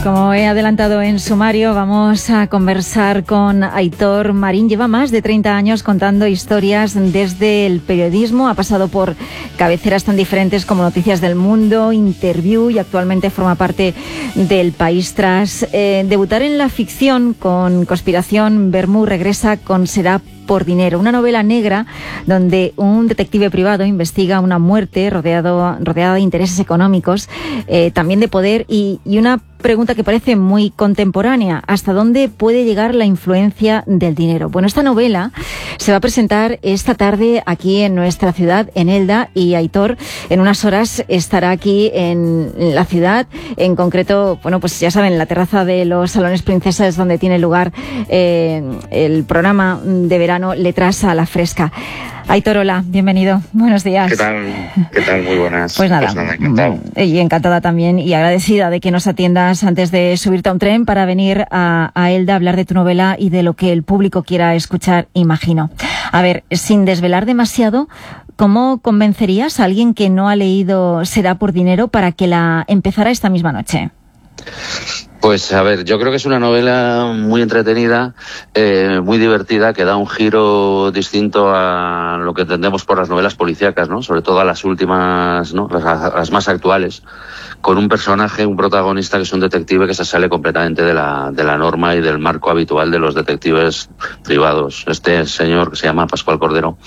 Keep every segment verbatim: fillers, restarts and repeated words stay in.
Como he adelantado en sumario, vamos a conversar con Aitor Marín. Lleva más de treinta años contando historias desde el periodismo. Ha pasado por cabeceras tan diferentes como Noticias del Mundo, Interview, y actualmente forma parte del País. Tras eh, debutar en la ficción con Conspiración, Bermú regresa con Será por dinero, una novela negra donde un detective privado investiga una muerte rodeado, rodeada de intereses económicos, eh, también de poder, y, y una pregunta que parece muy contemporánea: ¿hasta dónde puede llegar la influencia del dinero? Bueno, esta novela se va a presentar esta tarde aquí en nuestra ciudad, en Elda, y Aitor en unas horas estará aquí en la ciudad, en concreto, bueno, pues ya saben, la terraza de los Salones Princesa es donde tiene lugar eh, el programa de verano Letras a la Fresca. Aitor, hola, bienvenido, buenos días. ¿Qué tal? ¿Qué tal? Muy buenas. Pues nada, pues nada encantado. Y encantada también y agradecida de que nos atiendas antes de subirte a un tren para venir a, a Elda a hablar de tu novela y de lo que el público quiera escuchar, imagino. A ver, sin desvelar demasiado, ¿cómo convencerías a alguien que no ha leído Será por dinero para que la empezara esta misma noche? Pues a ver, yo creo que es una novela muy entretenida, eh, muy divertida, que da un giro distinto a lo que entendemos por las novelas policíacas, ¿no? Sobre todo a las últimas, ¿no? Las, las más actuales, con un personaje, un protagonista que es un detective que se sale completamente de la, de la norma y del marco habitual de los detectives privados. Este señor, que se llama Pascual Cordero,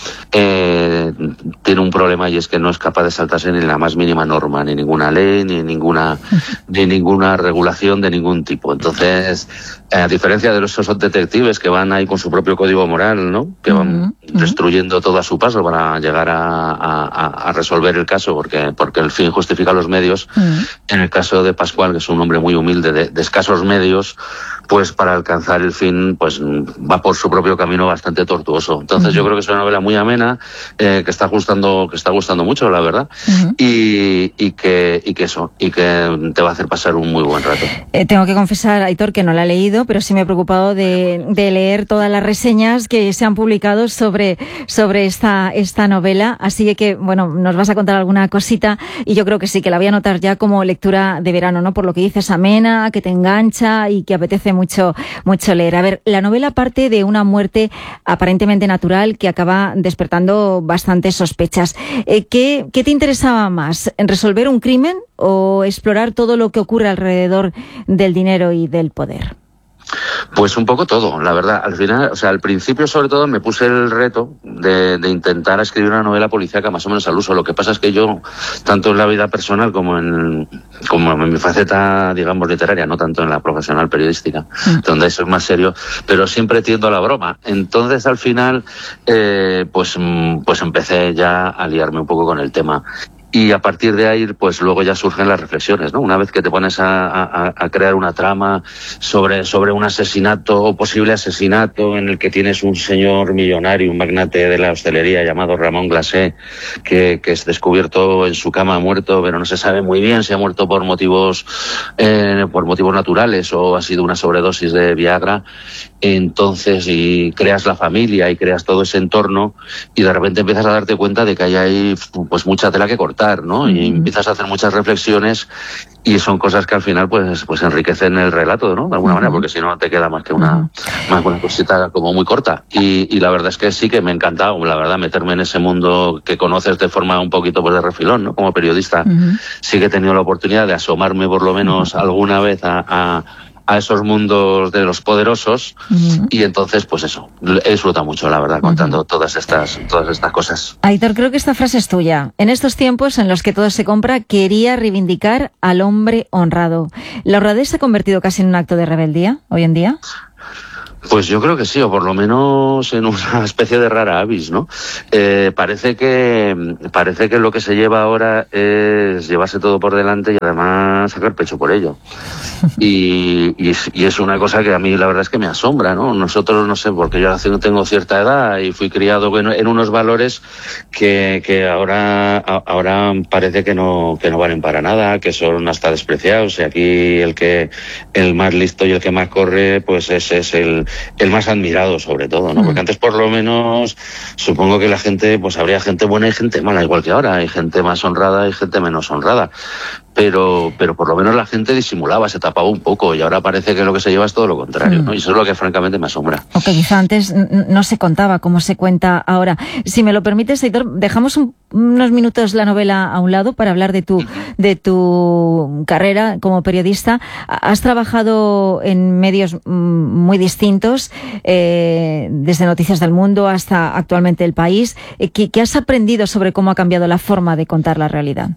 eh, tiene un problema, y es que no es capaz de saltarse ni la más mínima norma, ni ninguna ley, ni ninguna, ni ninguna regulación de ningún tipo. Entonces, a diferencia de esos detectives que van ahí con su propio código moral, ¿no? Que van uh-huh. destruyendo todo a su paso para llegar a, a, a resolver el caso, porque, porque el fin justifica los medios. Uh-huh. En el caso de Pascual, que es un hombre muy humilde, de, de escasos medios, pues para alcanzar el fin, pues va por su propio camino bastante tortuoso. Entonces, uh-huh. yo creo que es una novela muy amena, eh, que está gustando, que está gustando mucho, la verdad, uh-huh. y, y que, y que eso, y que te va a hacer pasar un muy buen rato. Eh, tengo que confesar, Aitor, que no la he leído, pero sí me he preocupado de, de leer todas las reseñas que se han publicado sobre, sobre esta, esta novela. Así que, bueno, nos vas a contar alguna cosita, y yo creo que sí, que la voy a anotar ya como lectura de verano, ¿no? Por lo que dices, amena, que te engancha y que apetece mucho, mucho leer. A ver, la novela parte de una muerte aparentemente natural que acaba despertando bastantes sospechas. Eh, ¿qué, ¿Qué te interesaba más? ¿Resolver un crimen o explorar todo lo que ocurre alrededor del dinero y del poder? Pues un poco todo, la verdad. Al final, o sea, al principio sobre todo me puse el reto de, de intentar escribir una novela policíaca más o menos al uso. Lo que pasa es que yo, tanto en la vida personal como en, como en mi faceta, digamos, literaria, no tanto en la profesional periodística, mm. donde eso es más serio, pero siempre tiendo a la broma. Entonces, al final, eh, pues, pues empecé ya a liarme un poco con el tema. Y a partir de ahí, pues luego ya surgen las reflexiones, ¿no? Una vez que te pones a, a, a crear una trama sobre, sobre un asesinato o posible asesinato en el que tienes un señor millonario, un magnate de la hostelería llamado Ramón Glasé, que, que es descubierto en su cama muerto, pero no se sabe muy bien si ha muerto por motivos, eh, por motivos naturales o ha sido una sobredosis de Viagra. Entonces, y creas la familia y creas todo ese entorno, y de repente empiezas a darte cuenta de que hay ahí, pues, mucha tela que cortar, ¿no? Y empiezas a hacer muchas reflexiones, y son cosas que al final pues pues enriquecen el relato, ¿no? De alguna uh-huh. manera, porque si no te queda más que una, uh-huh. más una cosita como muy corta. Y, y la verdad es que sí que me ha encantado, la verdad, meterme en ese mundo que conoces de forma un poquito pues de refilón, ¿no? Como periodista, uh-huh. sí que he tenido la oportunidad de asomarme por lo menos uh-huh. alguna vez a, a a esos mundos de los poderosos, uh-huh. y entonces, pues eso, he disfrutado mucho, la verdad, contando uh-huh. todas estas todas estas cosas. Aitor, creo que esta frase es tuya. En estos tiempos en los que todo se compra, quería reivindicar al hombre honrado. ¿La honradez se ha convertido casi en un acto de rebeldía hoy en día? Pues yo creo que sí, o por lo menos en una especie de rara avis, ¿no? Eh, parece que parece que lo que se lleva ahora es llevarse todo por delante y además sacar pecho por ello. Y, y, y es una cosa que a mí la verdad es que me asombra, ¿no? Nosotros, no sé, porque yo tengo cierta edad y fui criado en, en unos valores que, que ahora, ahora parece que no, que no valen para nada, que son hasta despreciados. Y aquí el que, el más listo y el que más corre, pues ese es el, el más admirado sobre todo, ¿no? Porque antes por lo menos supongo que la gente, pues habría gente buena y gente mala, igual que ahora, hay gente más honrada y gente menos honrada. Pero, pero por lo menos la gente disimulaba, se tapaba un poco, y ahora parece que lo que se lleva es todo lo contrario, ¿no? Y eso es lo que francamente me asombra. O que quizá antes no se contaba como se cuenta ahora. Si me lo permites, Aitor, dejamos un, unos minutos la novela a un lado para hablar de tu, de tu carrera como periodista. Has trabajado en medios muy distintos, eh, desde Noticias del Mundo hasta actualmente El País. ¿Qué, qué has aprendido sobre cómo ha cambiado la forma de contar la realidad?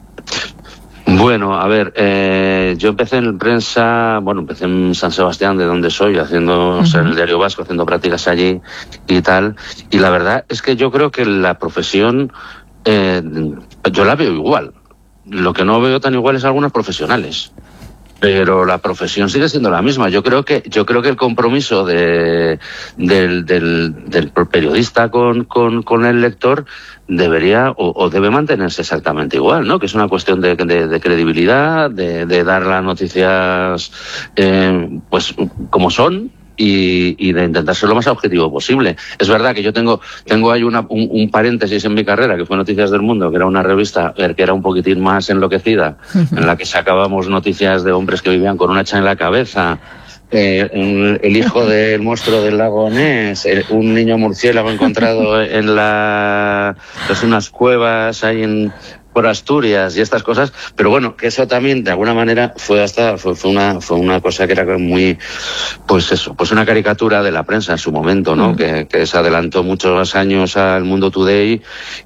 Bueno, a ver, eh, yo empecé en prensa, bueno, empecé en San Sebastián, de donde soy, haciendo, uh-huh. o sea, en el Diario Vasco, haciendo prácticas allí y tal, y la verdad es que yo creo que la profesión, eh, yo la veo igual. Lo que no veo tan igual es algunos profesionales. Pero la profesión sigue siendo la misma. Yo creo que yo creo que el compromiso de del, del, del periodista con, con, con el lector debería o, o debe mantenerse exactamente igual, ¿no? Que es una cuestión de, de, de credibilidad, de, de dar las noticias eh, pues como son. Y, y de intentar ser lo más objetivo posible. Es verdad que yo tengo tengo ahí una, un, un paréntesis en mi carrera, que fue Noticias del Mundo, que era una revista que era un poquitín más enloquecida, en la que sacábamos noticias de hombres que vivían con un hacha en la cabeza, eh, el hijo del monstruo del lago Ness, el, un niño murciélago encontrado en la, pues unas cuevas ahí en... por Asturias y estas cosas, pero bueno, que eso también de alguna manera fue hasta fue, fue una fue una cosa que era muy, pues eso, pues una caricatura de la prensa en su momento, ¿no? Mm. Que, que se adelantó muchos años al Mundo Today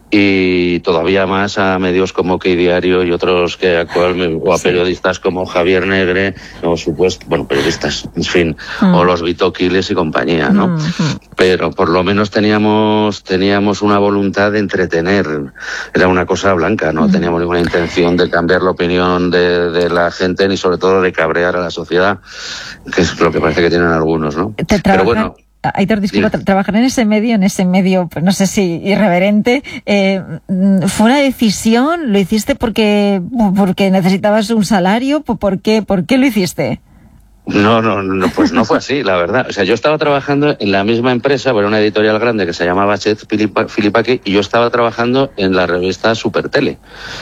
y todavía más a medios como Que Diario y otros que actualmente, o a periodistas como Javier Negre, o supuesto, bueno, periodistas, en fin, mm. o los Vitoquiles y compañía, ¿no? Mm. Pero por lo menos teníamos teníamos una voluntad de entretener, era una cosa blanca, no teníamos ninguna intención de cambiar la opinión de, de la gente, ni sobre todo de cabrear a la sociedad, que es lo que parece que tienen algunos, ¿no? Te Pero bueno... Aitor, disculpa, tra trabajar en ese medio, en ese medio, pues no sé si irreverente, eh, ¿fue una decisión? ¿Lo hiciste porque, porque necesitabas un salario? ¿Por qué, por qué lo hiciste? No, no, no, pues no fue así, la verdad. O sea, yo estaba trabajando en la misma empresa, pero una editorial grande que se llamaba Chet Filipaki, y yo estaba trabajando en la revista Supertele,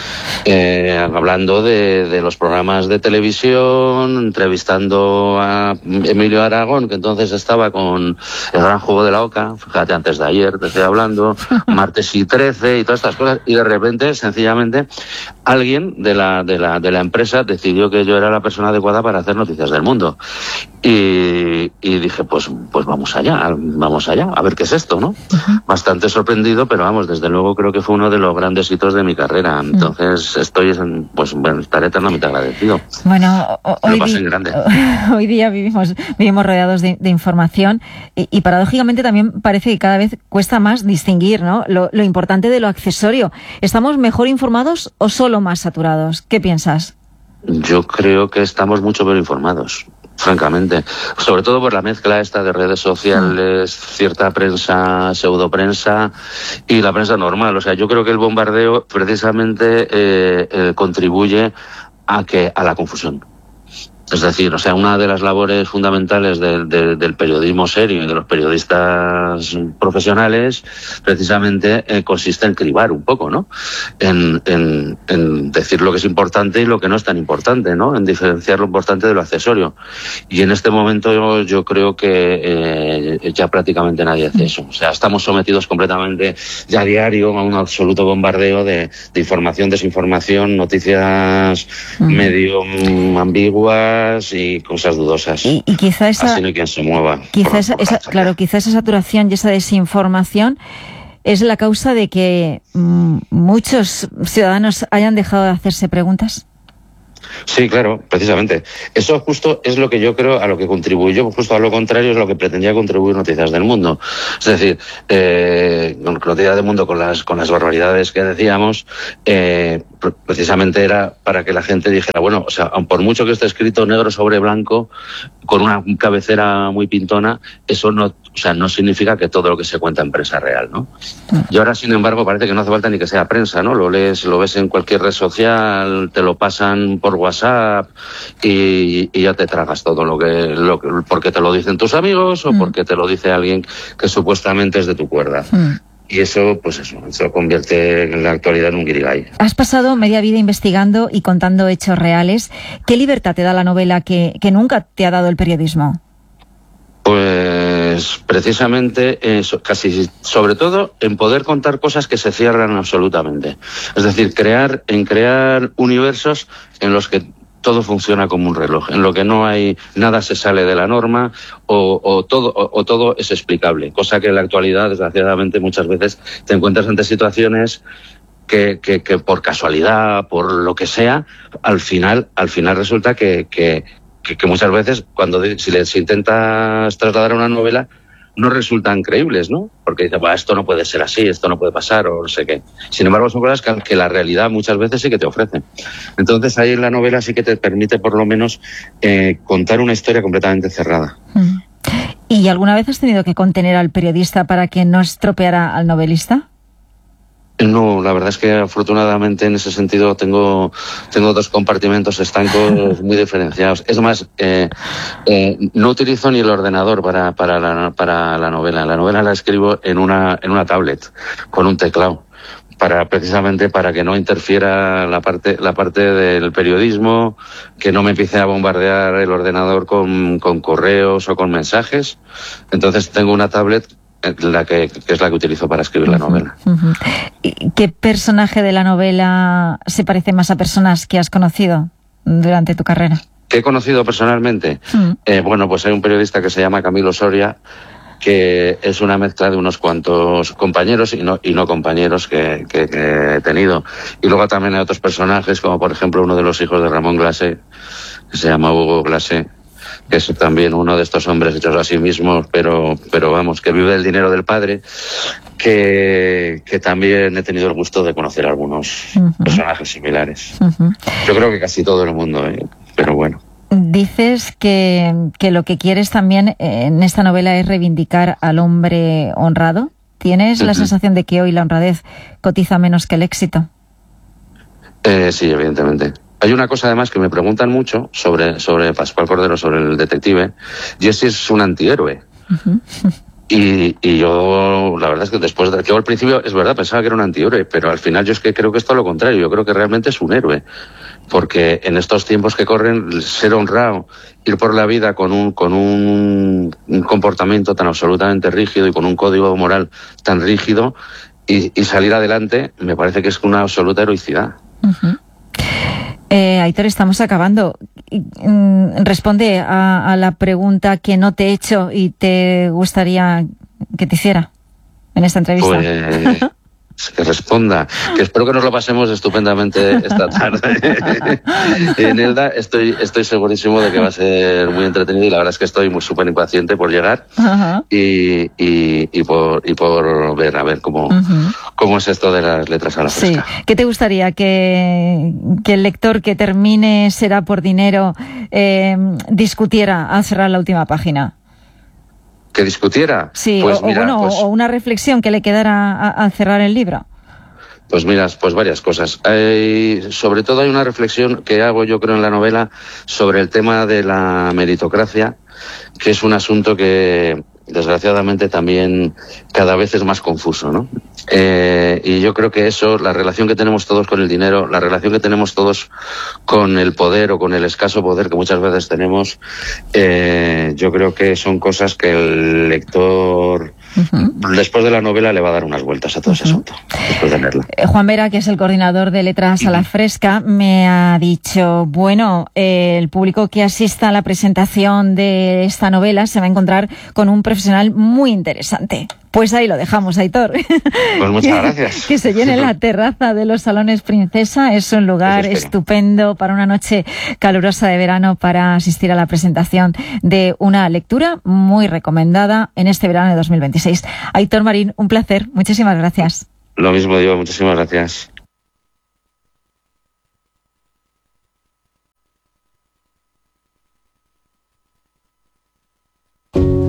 eh, hablando de, de los programas de televisión, entrevistando a Emilio Aragón, que entonces estaba con El Gran Juego de la Oca, fíjate, antes de ayer te estoy hablando, Martes y trece y todas estas cosas, y de repente, sencillamente, alguien de la, de la, de la empresa decidió que yo era la persona adecuada para hacer Noticias del Mundo. Y, y dije, pues pues vamos allá, vamos allá, a ver qué es esto, ¿no? Uh-huh. Bastante sorprendido, pero vamos, desde luego creo que fue uno de los grandes hitos de mi carrera. Entonces uh-huh. estoy, pues bueno, estaré eternamente agradecido. Bueno, hoy, di grande. hoy día vivimos vivimos rodeados de, de información y, y paradójicamente también parece que cada vez cuesta más distinguir, ¿no? Lo, lo importante de lo accesorio. ¿Estamos mejor informados o solo más saturados? ¿Qué piensas? Yo creo que estamos mucho peor informados, francamente, sobre todo por la mezcla esta de redes sociales, cierta prensa, pseudoprensa y la prensa normal. O sea, yo creo que el bombardeo precisamente eh, eh, contribuye a que a la confusión. Es decir, o sea, una de las labores fundamentales de, de, del periodismo serio y de los periodistas profesionales, precisamente, eh, consiste en cribar un poco, ¿no? En, en, en decir lo que es importante y lo que no es tan importante, ¿no? En diferenciar lo importante de lo accesorio. Y en este momento yo, yo creo que eh, ya prácticamente nadie hace eso. O sea, estamos sometidos completamente ya a diario a un absoluto bombardeo de, de información, desinformación, noticias uh-huh. medio um, ambiguas y cosas dudosas. Y, y quizá esa, así no hay quien se mueva. Quizá por, esa, por esa, claro, quizá esa saturación y esa desinformación es la causa de que mmm, muchos ciudadanos hayan dejado de hacerse preguntas. Sí, claro, precisamente. Eso justo es lo que yo creo a lo que contribuyó, justo a lo contrario es lo que pretendía contribuir Noticias del Mundo. Es decir, eh, Noticias del Mundo con las con las barbaridades que decíamos, eh, precisamente era para que la gente dijera, bueno, o sea, por mucho que esté escrito negro sobre blanco, con una cabecera muy pintona, eso no O sea, no significa que todo lo que se cuenta en prensa es real, ¿no? Y ahora, sin embargo, parece que no hace falta ni que sea prensa, ¿no? Lo lees, lo ves en cualquier red social, te lo pasan por WhatsApp y, y ya te tragas todo lo que, lo que, porque te lo dicen tus amigos o mm. porque te lo dice alguien que supuestamente es de tu cuerda. Mm. Y eso, pues eso, eso convierte en la actualidad en un guirigay. Has pasado media vida investigando y contando hechos reales. ¿Qué libertad te da la novela que, que nunca te ha dado el periodismo? Pues precisamente, eso, casi sobre todo en poder contar cosas que se cierran absolutamente. Es decir, crear, en crear universos en los que todo funciona como un reloj, en lo que no hay, nada se sale de la norma o, o todo o, o todo es explicable, cosa que en la actualidad, desgraciadamente, muchas veces te encuentras ante situaciones que, que, que por casualidad, por lo que sea, al final, al final resulta que, que, que, que muchas veces cuando si les intentas trasladar a una novela no resultan creíbles, ¿no? Porque dices, bah, esto no puede ser así, esto no puede pasar, o no sé qué. Sin embargo, son cosas que, que la realidad muchas veces sí que te ofrece. Entonces, ahí en la novela sí que te permite, por lo menos, eh, contar una historia completamente cerrada. ¿Y alguna vez has tenido que contener al periodista para que no estropeara al novelista? No, la verdad es que afortunadamente en ese sentido tengo tengo dos compartimentos estancos muy diferenciados. Es más, eh, eh, no utilizo ni el ordenador para para la, para la novela. La novela la escribo en una en una tablet con un teclado, para precisamente para que no interfiera la parte la parte del periodismo, que no me empiece a bombardear el ordenador con con correos o con mensajes. Entonces tengo una tablet la que, que es la que utilizo para escribir uh-huh, la novela. Uh-huh. ¿Qué personaje de la novela se parece más a personas que has conocido durante tu carrera? ¿Que he conocido personalmente? Uh-huh. Eh, bueno, pues hay un periodista que se llama Camilo Soria, que es una mezcla de unos cuantos compañeros y no, y no compañeros que, que, que he tenido. Y luego también hay otros personajes, como por ejemplo uno de los hijos de Ramón Glasé, que se llama Hugo Glasé, que es también uno de estos hombres hechos a sí mismos, pero, pero vamos, que vive del dinero del padre, que, que también he tenido el gusto de conocer algunos uh-huh. personajes similares. Uh-huh. Yo creo que casi todo el mundo, ¿eh? Pero bueno. Dices que, que lo que quieres también en esta novela es reivindicar al hombre honrado. ¿Tienes uh-huh. la sensación de que hoy la honradez cotiza menos que el éxito? Eh, sí, evidentemente. Hay una cosa además que me preguntan mucho sobre, sobre Pascual Cordero, sobre el detective, y es si es un antihéroe. Uh-huh. Y, y yo, la verdad es que después de que yo al principio, es verdad, pensaba que era un antihéroe, pero al final yo es que creo que es todo lo contrario, yo creo que realmente es un héroe. Porque en estos tiempos que corren, ser honrado, ir por la vida con un, con un, un comportamiento tan absolutamente rígido y con un código moral tan rígido y, y salir adelante, me parece que es una absoluta heroicidad. Uh-huh. Eh, Aitor, estamos acabando. Responde a, a la pregunta que no te he hecho y te gustaría que te hiciera en esta entrevista. Pues, que responda, que espero que nos lo pasemos estupendamente esta tarde. En Elda estoy, estoy segurísimo de que va a ser muy entretenido y la verdad es que estoy muy súper impaciente por llegar uh-huh. y, y, y, por, y por ver a ver cómo, uh-huh. cómo es esto de las letras a la fresca. Sí. ¿Qué te gustaría? ¿Que, que el lector que termine Será por dinero eh, discutiera al cerrar la última página? ¿Que discutiera? Sí, pues o, mira, o, bueno, pues, o una reflexión que le quedara al cerrar el libro. Pues mira, pues varias cosas. Hay, sobre todo hay una reflexión que hago yo creo en la novela sobre el tema de la meritocracia, que es un asunto que desgraciadamente también cada vez es más confuso, ¿no? Eh, y yo creo que eso, la relación que tenemos todos con el dinero, la relación que tenemos todos con el poder o con el escaso poder que muchas veces tenemos, eh, yo creo que son cosas que el lector uh-huh. después de la novela le va a dar unas vueltas a todo uh-huh. ese asunto, después de leerla. Eh, Juan Vera, que es el coordinador de Letras uh-huh. a la Fresca, me ha dicho, bueno, eh, el público que asista a la presentación de esta novela se va a encontrar con un profesional muy interesante. Pues ahí lo dejamos, Aitor. Pues muchas gracias. Que se llene la terraza de los Salones Princesa. Es un lugar estupendo para una noche calurosa de verano para asistir a la presentación de una lectura muy recomendada en este verano de dos mil veintiséis. Aitor Marín, un placer. Muchísimas gracias. Lo mismo digo, muchísimas gracias.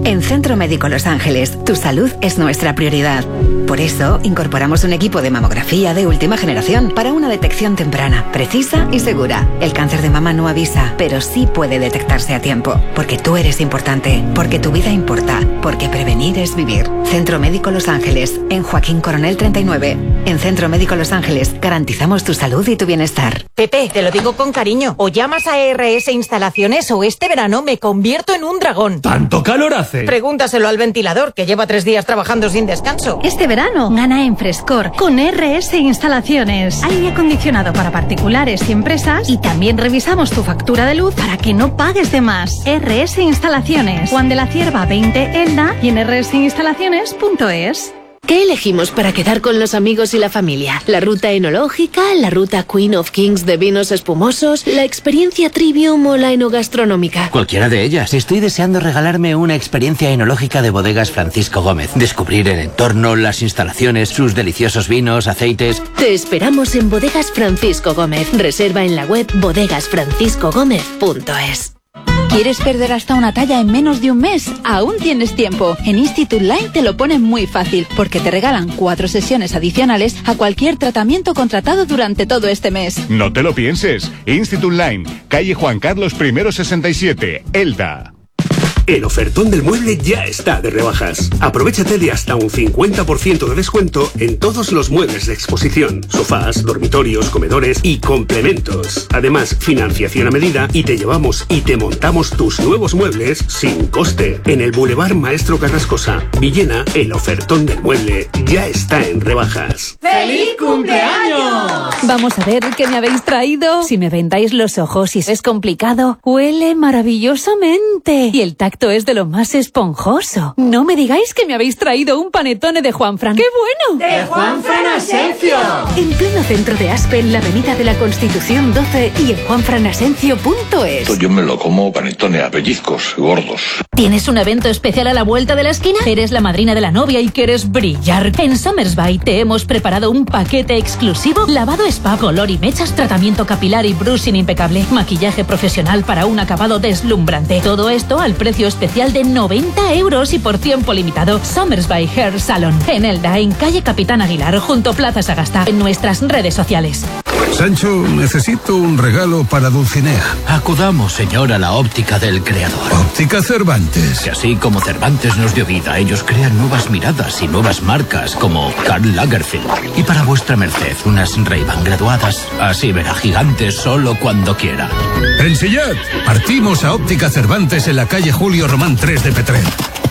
En Centro Médico Los Ángeles, tu salud es nuestra prioridad. Por eso, incorporamos un equipo de mamografía de última generación para una detección temprana, precisa y segura. El cáncer de mama no avisa, pero sí puede detectarse a tiempo. Porque tú eres importante, porque tu vida importa, porque prevenir es vivir. Centro Médico Los Ángeles, en Joaquín Coronel treinta y nueve. En Centro Médico Los Ángeles, garantizamos tu salud y tu bienestar. Pepe, te lo digo con cariño. O llamas a R S Instalaciones o este verano me convierto en un dragón. ¿Tanto calor hace? Pregúntaselo al ventilador, que lleva tres días trabajando sin descanso. Este verano, gana en frescor con R S Instalaciones. Aire acondicionado para particulares y empresas. Y también revisamos tu factura de luz para que no pagues de más. R S Instalaciones. Juan de la Cierva veinte Elda y en r s instalaciones punto es. ¿Qué elegimos para quedar con los amigos y la familia? ¿La ruta enológica, la ruta Queen of Kings de vinos espumosos, la experiencia Trivium o la enogastronómica? Cualquiera de ellas. Estoy deseando regalarme una experiencia enológica de Bodegas Francisco Gómez. Descubrir el entorno, las instalaciones, sus deliciosos vinos, aceites. Te esperamos en Bodegas Francisco Gómez. Reserva en la web bodegas francisco gómez punto es. ¿Quieres perder hasta una talla en menos de un mes? Aún tienes tiempo. En Institute Line te lo ponen muy fácil, porque te regalan cuatro sesiones adicionales a cualquier tratamiento contratado durante todo este mes. No te lo pienses. Institute Line, calle Juan Carlos I sesenta y siete, Elda. El ofertón del mueble ya está de rebajas. Aprovéchate de hasta un cincuenta por ciento de descuento en todos los muebles de exposición, sofás, dormitorios, comedores y complementos. Además, financiación a medida y te llevamos y te montamos tus nuevos muebles sin coste. En el Boulevard Maestro Carrascosa, Villena, el ofertón del mueble ya está en rebajas. ¡Feliz cumpleaños! Vamos a ver qué me habéis traído. Si me vendáis los ojos y es complicado, huele maravillosamente. Y el tacto es de lo más esponjoso. No me digáis que me habéis traído un panetone de Juanfran. ¡Qué bueno! ¡De Juanfran Asencio! En pleno centro de Aspe, en la avenida de la Constitución doce y en juanfran asencio punto es. Yo me lo como panetone a pellizcos, gordos. ¿Tienes un evento especial a la vuelta de la esquina? ¿Eres la madrina de la novia y quieres brillar? En Somersby te hemos preparado un paquete exclusivo: lavado spa, color y mechas, tratamiento capilar y brushing impecable, maquillaje profesional para un acabado deslumbrante. Todo esto al precio especial de noventa euros y por tiempo limitado. Somersby Hair Salon, en Elda, en calle Capitán Aguilar, junto a Plaza Sagasta, en nuestras redes sociales. Sancho, necesito un regalo para Dulcinea. Acudamos, señor, a la óptica del creador. Óptica Cervantes. Que así como Cervantes nos dio vida, ellos crean nuevas miradas y nuevas marcas, como Karl Lagerfeld. Y para vuestra merced, unas Ray-Ban graduadas. Así verá gigantes solo cuando quiera. En Sillat, partimos a Óptica Cervantes en la calle Julio Román tres de Petrer.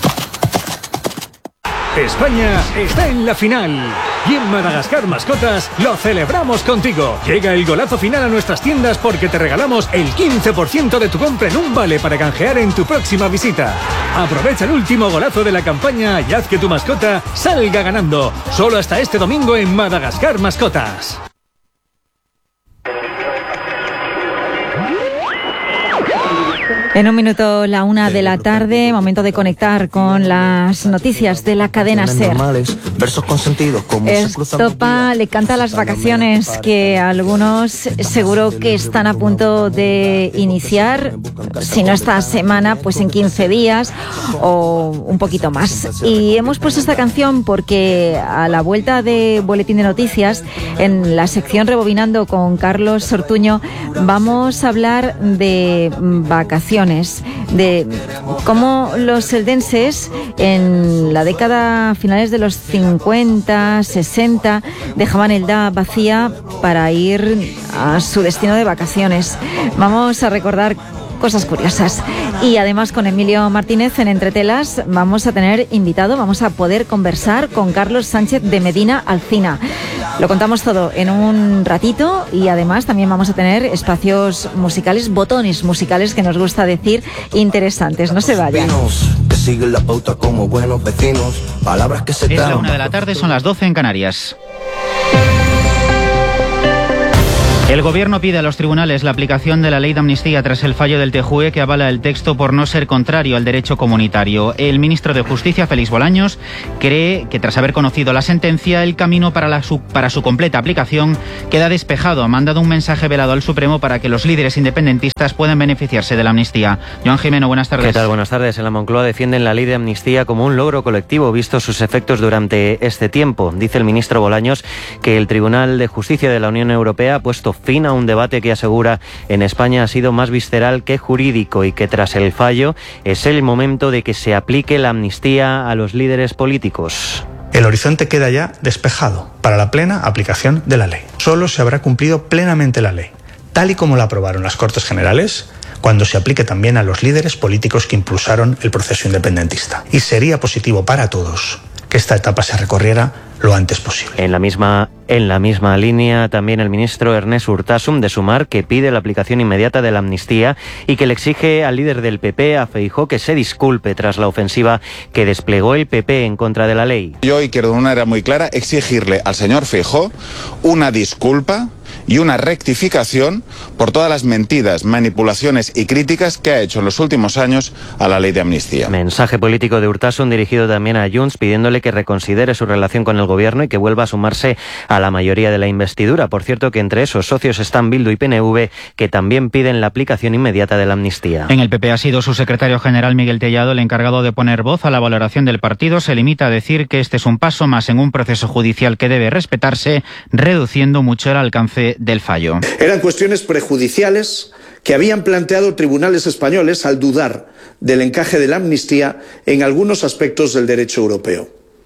España está en la final y en Madagascar Mascotas lo celebramos contigo. Llega el golazo final a nuestras tiendas porque te regalamos el quince por ciento de tu compra en un vale para canjear en tu próxima visita. Aprovecha el último golazo de la campaña y haz que tu mascota salga ganando. Solo hasta este domingo en Madagascar Mascotas. En un minuto, la una de la tarde, momento de conectar con las noticias de la cadena SER. Estopa le canta las vacaciones que algunos seguro que están a punto de iniciar, si no esta semana, pues en quince días o un poquito más. Y hemos puesto esta canción porque a la vuelta de Boletín de Noticias, en la sección Rebobinando con Carlos Ortuño, vamos a hablar de vacaciones, de cómo los eldenses en la década finales de los cincuenta, sesenta dejaban Elda vacía para ir a su destino de vacaciones. Vamos a recordar cosas curiosas. Y además con Emilio Martínez en Entretelas vamos a tener invitado, vamos a poder conversar con Carlos Sánchez de Medina Alcina. Lo contamos todo en un ratito y además también vamos a tener espacios musicales, botones musicales que nos gusta decir, interesantes. No se vayan. Es la una de la tarde, son las doce en Canarias. El Gobierno pide a los tribunales la aplicación de la ley de amnistía tras el fallo del T J U E que avala el texto por no ser contrario al derecho comunitario. El ministro de Justicia, Félix Bolaños, cree que tras haber conocido la sentencia, el camino para, la su, para su completa aplicación queda despejado. Ha mandado un mensaje velado al Supremo para que los líderes independentistas puedan beneficiarse de la amnistía. Joan Jimeno, buenas tardes. ¿Qué tal? Buenas tardes. En la Moncloa defienden la ley de amnistía como un logro colectivo, visto sus efectos durante este tiempo. Dice el ministro Bolaños que el Tribunal de Justicia de la Unión Europea ha puesto fin a un debate que asegura en España ha sido más visceral que jurídico y que tras el fallo es el momento de que se aplique la amnistía a los líderes políticos. El horizonte queda ya despejado para la plena aplicación de la ley. Solo se habrá cumplido plenamente la ley, tal y como la aprobaron las Cortes Generales, cuando se aplique también a los líderes políticos que impulsaron el proceso independentista. Y sería positivo para todos que esta etapa se recorriera lo antes posible. En la misma, en la misma línea, también el ministro Ernest Urtasun de Sumar, que pide la aplicación inmediata de la amnistía y que le exige al líder del P P, a Feijóo, que se disculpe tras la ofensiva que desplegó el P P en contra de la ley. Yo hoy quiero de una manera muy clara exigirle al señor Feijóo una disculpa y una rectificación por todas las mentiras, manipulaciones y críticas que ha hecho en los últimos años a la ley de amnistía. Mensaje político de Urtasun dirigido también a Junts, pidiéndole que reconsidere su relación con el gobierno y que vuelva a sumarse a la mayoría de la investidura. Por cierto, que entre esos socios están Bildu y P N V, que también piden la aplicación inmediata de la amnistía. En el P P ha sido su secretario general Miguel Tellado el encargado de poner voz a la valoración del partido. Se limita a decir que este es un paso más en un proceso judicial que debe respetarse, reduciendo mucho el alcance del fallo. Eran cuestiones prejudiciales que habían planteado tribunales españoles al dudar del encaje de la amnistía en algunos aspectos del derecho europeo.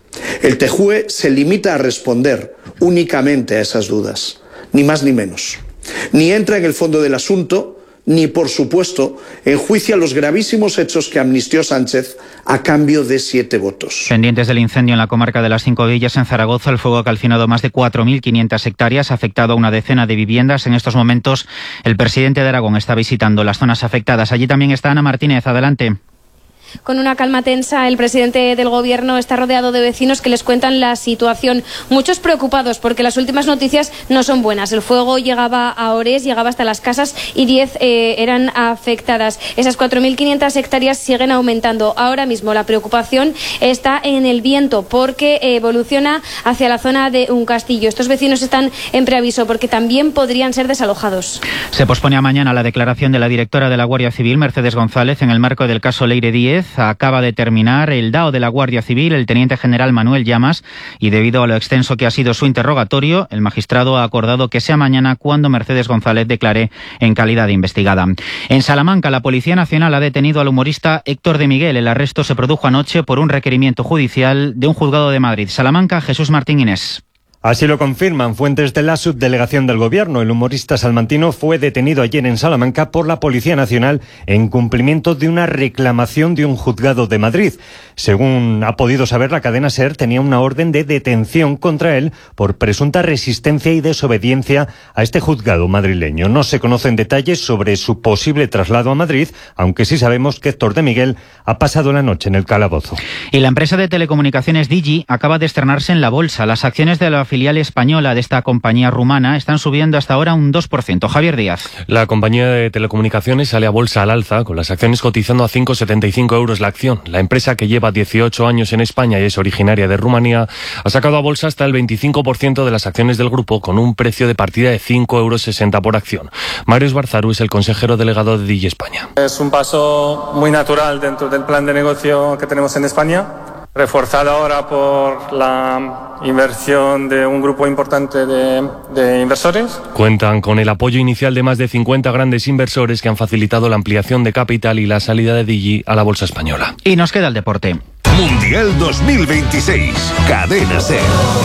El T J U E se limita a responder únicamente a esas dudas, ni más ni menos. Ni entra en el fondo del asunto, ni, por supuesto, enjuicia los gravísimos hechos que amnistió Sánchez a cambio de siete votos. Pendientes del incendio en la comarca de las Cinco Villas, en Zaragoza, el fuego ha calcinado más de cuatro mil quinientas hectáreas, ha afectado a una decena de viviendas. En estos momentos, el presidente de Aragón está visitando las zonas afectadas. Allí también está Ana Martínez. Adelante. Con una calma tensa, el presidente del Gobierno está rodeado de vecinos que les cuentan la situación. Muchos preocupados porque las últimas noticias no son buenas. El fuego llegaba a Ores, llegaba hasta las casas y diez eh, eran afectadas. Esas cuatro mil quinientas hectáreas siguen aumentando. Ahora mismo la preocupación está en el viento porque evoluciona hacia la zona de un castillo. Estos vecinos están en preaviso porque también podrían ser desalojados. Se pospone a mañana la declaración de la directora de la Guardia Civil, Mercedes González, en el marco del caso Leire Díez. Acaba de terminar el D A O de la Guardia Civil, el teniente general Manuel Llamas, y debido a lo extenso que ha sido su interrogatorio, el magistrado ha acordado que sea mañana cuando Mercedes González declare en calidad de investigada. En Salamanca, la Policía Nacional ha detenido al humorista Héctor de Miguel. El arresto se produjo anoche por un requerimiento judicial de un juzgado de Madrid. Salamanca, Jesús Martín Inés. Así lo confirman fuentes de la subdelegación del Gobierno. El humorista salmantino fue detenido ayer en Salamanca por la Policía Nacional en cumplimiento de una reclamación de un juzgado de Madrid. Según ha podido saber la cadena SER, tenía una orden de detención contra él por presunta resistencia y desobediencia a este juzgado madrileño. No se conocen detalles sobre su posible traslado a Madrid, aunque sí sabemos que Héctor de Miguel ha pasado la noche en el calabozo. Y la empresa de telecomunicaciones Digi acaba de estrenarse en la bolsa. Las acciones de la filial española de esta compañía rumana están subiendo hasta ahora un dos por ciento. Javier Díaz. La compañía de telecomunicaciones sale a bolsa al alza, con las acciones cotizando a cinco coma setenta y cinco euros la acción. La empresa, que lleva dieciocho años en España y es originaria de Rumanía, ha sacado a bolsa hasta el veinticinco por ciento de las acciones del grupo, con un precio de partida de cinco euros sesenta por acción. Mario Esbarzaru es el consejero delegado de Digi España. Es un paso muy natural dentro del plan de negocio que tenemos en España, reforzado ahora por la inversión de un grupo importante de, de inversores. Cuentan con el apoyo inicial de más de cincuenta grandes inversores que han facilitado la ampliación de capital y la salida de Digi a la bolsa española. Y nos queda el deporte. Mundial dos mil veintiséis, Cadena SER.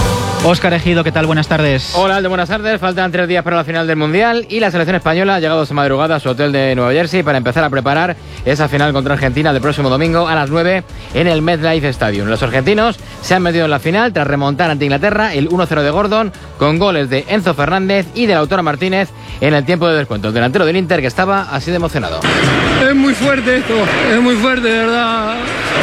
Óscar Ejido, ¿qué tal? Buenas tardes. Hola, Aldo, buenas tardes. Faltan tres días para la final del Mundial y la selección española ha llegado esta madrugada a su hotel de Nueva Jersey para empezar a preparar esa final contra Argentina del próximo domingo a las nueve en el MetLife Stadium. Los argentinos se han metido en la final tras remontar ante Inglaterra el uno cero de Gordon, con goles de Enzo Fernández y de Lautaro Martínez en el tiempo de descuento. El delantero del Inter, que estaba así de emocionado. Es muy fuerte esto, es muy fuerte, de verdad.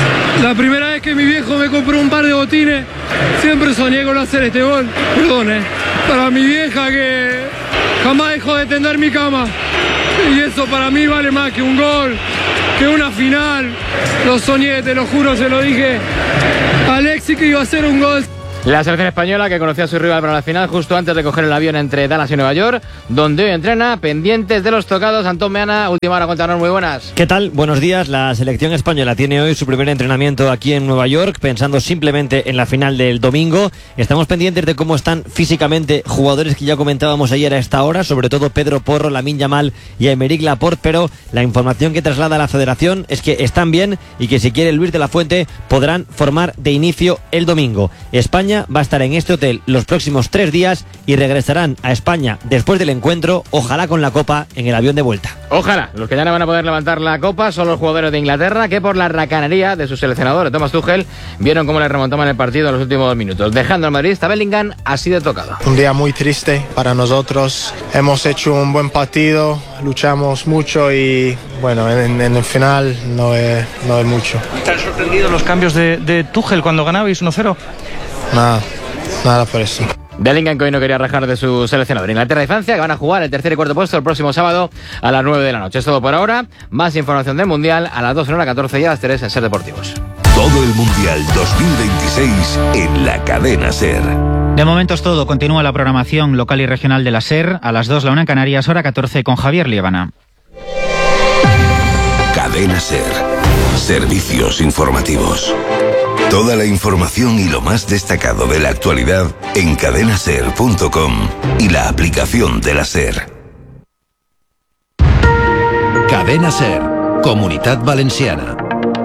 La primera vez que mi viejo me compró un par de botines, siempre soñé con hacer este gol. Perdón, eh. Para mi vieja que, Jamás dejo de tender mi cama. Y eso para mí vale más que un gol, que una final. Lo soñé, te lo juro, se lo dije a Alexis que iba a hacer un gol. La selección española que conocía a su rival para la final justo antes de coger el avión entre Dallas y Nueva York, donde hoy entrena, pendientes de los tocados. Antón Meana, última hora, cuéntanos, muy buenas. ¿Qué tal? Buenos días. La selección española tiene hoy su primer entrenamiento aquí en Nueva York, pensando simplemente en la final del domingo. Estamos pendientes de cómo están físicamente jugadores que ya comentábamos ayer a esta hora, sobre todo Pedro Porro, Lamine Yamal y Aymeric Laporte, pero la información que traslada la federación es que están bien y que si quiere Luis de la Fuente podrán formar de inicio el domingo. España va a estar en este hotel los próximos tres días y regresarán a España después del encuentro, ojalá con la Copa en el avión de vuelta. Ojalá. Los que ya no van a poder levantar la Copa son los jugadores de Inglaterra, que por la racanería de su seleccionador, de Thomas Tuchel, vieron cómo le remontaban el partido en los últimos minutos. Dejando al madridista Bellingham así de tocado. Un día muy triste para nosotros. Hemos hecho un buen partido, luchamos mucho y bueno, en, en el final no es, no es mucho. ¿Te han sorprendido los cambios de, de Tuchel cuando ganabais uno cero? Nada, nada por eso. Bellingham, que hoy no quería rajar de su seleccionador. Inglaterra y Francia, que van a jugar el tercer y cuarto puesto el próximo sábado a las nueve de la noche. Es todo por ahora. Más información del Mundial a las dos en hora catorce y a las tres en Ser Deportivos. Todo el Mundial dos mil veintiséis en la cadena SER. De momento es todo. Continúa la programación local y regional de la SER. A las dos, la una en Canarias, hora catorce, con Javier Liébana. Cadena SER. Servicios informativos. Toda la información y lo más destacado de la actualidad en cadena ser punto com y la aplicación de la SER. Cadena SER, Comunitat Valenciana.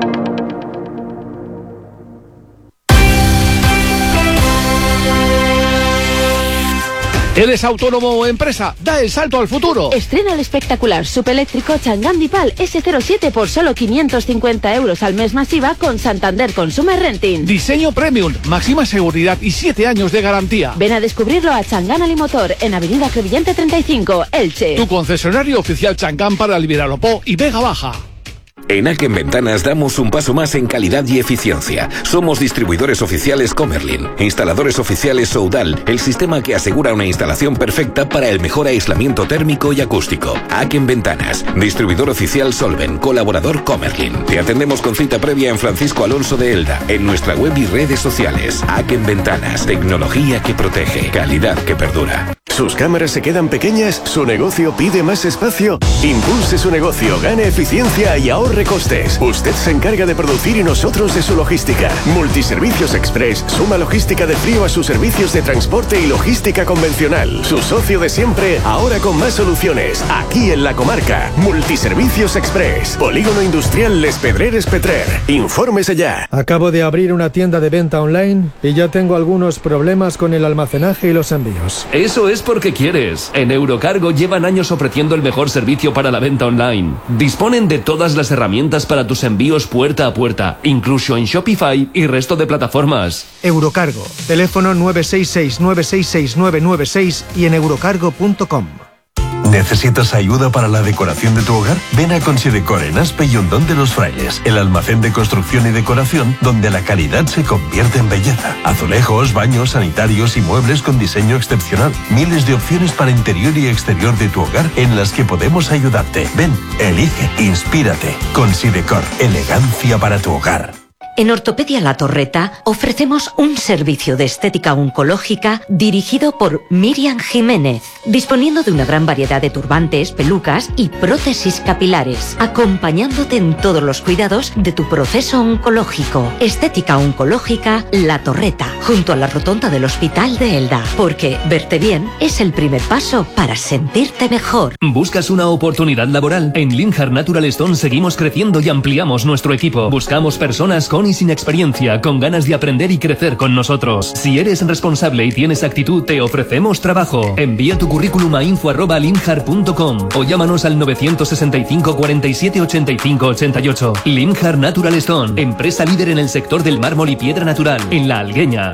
¿Eres autónomo o empresa? ¡Da el salto al futuro! Estrena el espectacular subeléctrico Chang'an Dipal ese cero siete por solo quinientos cincuenta euros al mes masiva con Santander Consumer Renting. Diseño premium, máxima seguridad y siete años de garantía. Ven a descubrirlo a Chang'an Alimotor en Avenida Crevillente treinta y cinco, Elche. Tu concesionario oficial Chang'an para el Viralopó y Vega Baja. En Aken Ventanas damos un paso más en calidad y eficiencia. Somos distribuidores oficiales Comerlin, instaladores oficiales Soudal, el sistema que asegura una instalación perfecta para el mejor aislamiento térmico y acústico. Aken Ventanas, distribuidor oficial Solven, colaborador Comerlin. Te atendemos con cita previa en Francisco Alonso de Elda, en nuestra web y redes sociales. Aken Ventanas, tecnología que protege, calidad que perdura. ¿Sus cámaras se quedan pequeñas? ¿Su negocio pide más espacio? Impulse su negocio, gane eficiencia y ahorre costes. Usted se encarga de producir y nosotros de su logística. Multiservicios Express suma logística de frío a sus servicios de transporte y logística convencional. Su socio de siempre, ahora con más soluciones. Aquí en la comarca. Multiservicios Express. Polígono Industrial Les Pedreres Petrer. Infórmese ya. Acabo de abrir una tienda de venta online y ya tengo algunos problemas con el almacenaje y los envíos. Eso es porque quieres. En Eurocargo llevan años ofreciendo el mejor servicio para la venta online. Disponen de todas las herramientas para tus envíos puerta a puerta, incluso en Shopify y resto de plataformas. Eurocargo. Teléfono nueve seis seis, nueve seis seis, nueve nueve seis y en eurocargo punto com. ¿Necesitas ayuda para la decoración de tu hogar? Ven a Considecor en Aspe y Hondón de los Frailes, el almacén de construcción y decoración donde la calidad se convierte en belleza. Azulejos, baños, sanitarios y muebles con diseño excepcional. Miles de opciones para interior y exterior de tu hogar en las que podemos ayudarte. Ven, elige, inspírate. Considecor, elegancia para tu hogar. En Ortopedia La Torreta ofrecemos un servicio de estética oncológica dirigido por Miriam Jiménez, disponiendo de una gran variedad de turbantes, pelucas y prótesis capilares, acompañándote en todos los cuidados de tu proceso oncológico. Estética oncológica La Torreta, junto a la rotonda del Hospital de Elda, porque verte bien es el primer paso para sentirte mejor. ¿Buscas una oportunidad laboral? En Limhar Natural Stone seguimos creciendo y ampliamos nuestro equipo. Buscamos personas con y sin experiencia, con ganas de aprender y crecer con nosotros. Si eres responsable y tienes actitud, te ofrecemos trabajo. Envía tu currículum a info arroba limhar punto com o llámanos al nueve seis cinco, cuarenta y siete, ochenta y cinco, ochenta y ocho. Limhar Natural Stone, empresa líder en el sector del mármol y piedra natural, en La Algueña.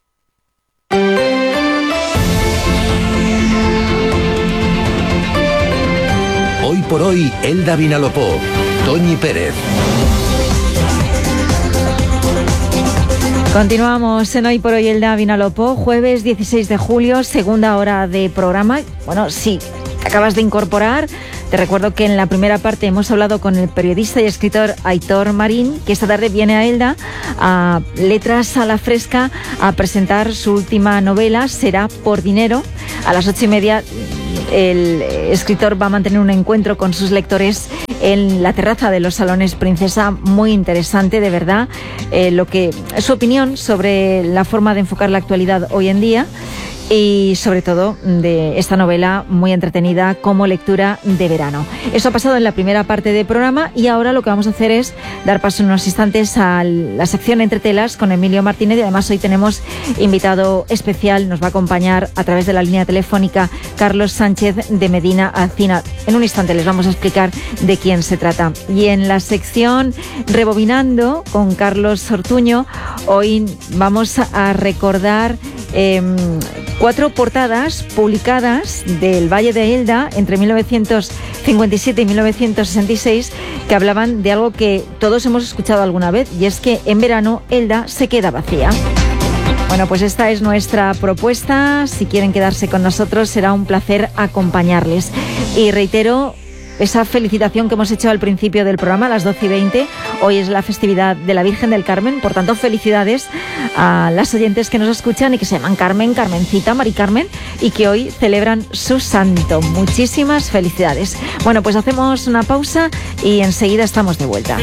Hoy por hoy, Elda Vinalopó, Toñi Pérez. Continuamos en Hoy por Hoy Elda Vinalopó, jueves dieciséis de julio, segunda hora de programa. Bueno, sí, te acabas de incorporar. Te recuerdo que en la primera parte hemos hablado con el periodista y escritor Aitor Marín, que esta tarde viene a Elda, a Letras a la Fresca, a presentar su última novela, Será por dinero. A las ocho y media el escritor va a mantener un encuentro con sus lectores en la terraza de los Salones Princesa, muy interesante, de verdad, eh, lo que su opinión sobre la forma de enfocar la actualidad hoy en día y sobre todo de esta novela muy entretenida como lectura de verano. Eso ha pasado en la primera parte del programa y ahora lo que vamos a hacer es dar paso en unos instantes a la sección Entre Telas con Emilio Martínez, y además hoy tenemos invitado especial, nos va a acompañar a través de la línea telefónica Carlos Sánchez de Medina Alcina. En un instante les vamos a explicar de quién se trata. Y en la sección Rebobinando con Carlos Ortuño, hoy vamos a recordar eh, cuatro portadas publicadas del Valle de Elda entre mil novecientos cincuenta y siete y mil novecientos sesenta y seis que hablaban de algo que todos hemos escuchado alguna vez, y es que en verano Elda se queda vacía. Bueno, pues esta es nuestra propuesta. Si quieren quedarse con nosotros, será un placer acompañarles. Y reitero esa felicitación que hemos hecho al principio del programa, a las doce y veinte. Hoy es la festividad de la Virgen del Carmen, por tanto, felicidades a las oyentes que nos escuchan y que se llaman Carmen, Carmencita, Mari Carmen, y que hoy celebran su santo. Muchísimas felicidades. Bueno, pues hacemos una pausa y enseguida estamos de vuelta.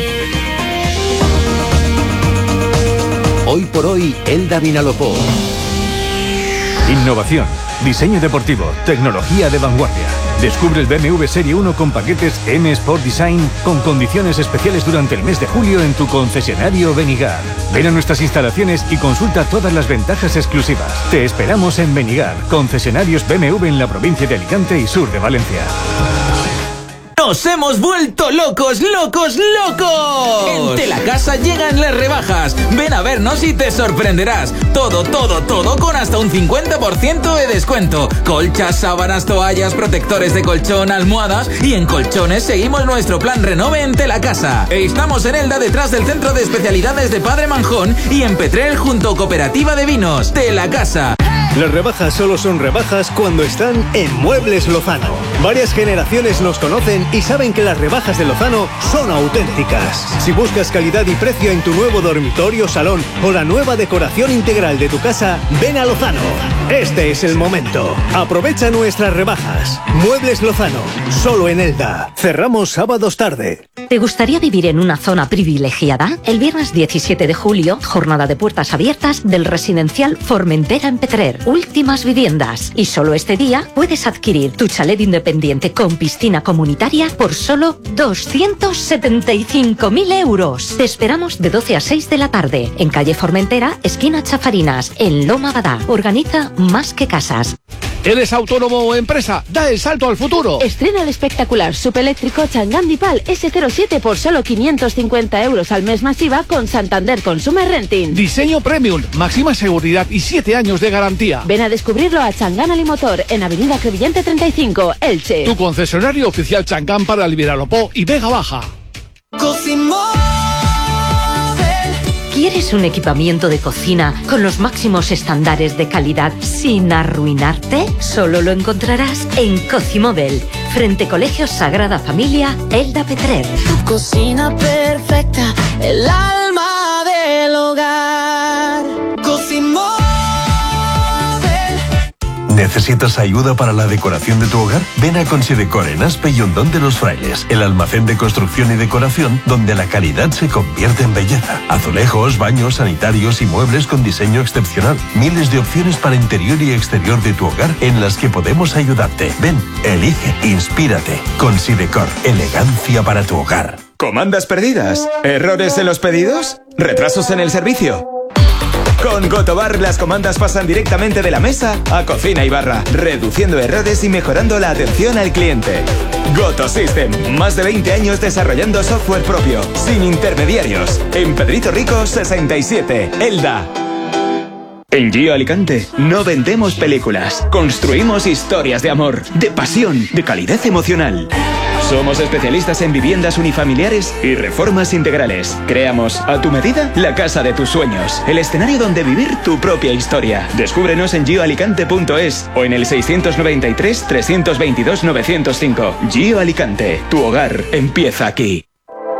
Hoy por hoy, Elda Vinalopó. Innovación, diseño deportivo, tecnología de vanguardia. Descubre el B M W Serie uno con paquetes M Sport Design con condiciones especiales durante el mes de julio en tu concesionario Benigar. Ven a nuestras instalaciones y consulta todas las ventajas exclusivas. Te esperamos en Benigar, concesionarios B M W en la provincia de Alicante y sur de Valencia. ¡Nos hemos vuelto locos, locos, locos! En Telacasa llegan las rebajas. Ven a vernos y te sorprenderás. Todo, todo, todo con hasta un cincuenta por ciento de descuento. Colchas, sábanas, toallas, protectores de colchón, almohadas, y en colchones seguimos nuestro plan Renove en Telacasa. Estamos en Elda, detrás del Centro de Especialidades de Padre Manjón, y en Petrel junto Cooperativa de Vinos. Telacasa. Las rebajas solo son rebajas cuando están en Muebles Lozano. Varias generaciones nos conocen y saben que las rebajas de Lozano son auténticas. Si buscas calidad y precio en tu nuevo dormitorio, salón o la nueva decoración integral de tu casa, ven a Lozano. Este es el momento. Aprovecha nuestras rebajas. Muebles Lozano, solo en Elda. Cerramos sábados tarde. ¿Te gustaría vivir en una zona privilegiada? El viernes diecisiete de julio, jornada de puertas abiertas del residencial Formentera en Petrer. Últimas viviendas. Y solo este día puedes adquirir tu chalet independiente con piscina comunitaria por solo doscientos setenta y cinco mil euros. Te esperamos de doce a seis de la tarde en calle Formentera, esquina Chafarinas, en Loma Badá. Organiza Más que Casas. ¿Eres autónomo o empresa? Da el salto al futuro. Estrena el espectacular subeléctrico Chang'an Pal ese cero siete por solo quinientos cincuenta euros al mes masiva con Santander Consumer Renting. Diseño premium, máxima seguridad y siete años de garantía. Ven a descubrirlo a Chang'an Alimotor en Avenida Crevillente treinta y cinco, Elche. Tu concesionario oficial Chang'an para el Vinalopó y Vega Baja. ¿Quieres un equipamiento de cocina con los máximos estándares de calidad sin arruinarte? Solo lo encontrarás en Cocimóvel, frente Colegio Sagrada Familia, Elda Petrer. Tu cocina perfecta, el alma del hogar. Cocimóvel. ¿Necesitas ayuda para la decoración de tu hogar? Ven a Considecor en Aspe y Hondón de los Frailes, el almacén de construcción y decoración donde la calidad se convierte en belleza. Azulejos, baños, sanitarios y muebles con diseño excepcional. Miles de opciones para interior y exterior de tu hogar en las que podemos ayudarte. Ven, elige, inspírate. Considecor, elegancia para tu hogar. ¿Comandas perdidas? ¿Errores en los pedidos? ¿Retrasos en el servicio? Con Gotobar las comandas pasan directamente de la mesa a cocina y barra, reduciendo errores y mejorando la atención al cliente. Goto System, más de veinte años desarrollando software propio, sin intermediarios. En Pedrito Rico sesenta y siete, Elda. En Gio Alicante no vendemos películas, construimos historias de amor, de pasión, de calidad emocional. Somos especialistas en viviendas unifamiliares y reformas integrales. Creamos a tu medida la casa de tus sueños, el escenario donde vivir tu propia historia. Descúbrenos en gio alicante punto es o en el seiscientos noventa y tres, trescientos veintidós, novecientos cinco. Gio Alicante, tu hogar empieza aquí.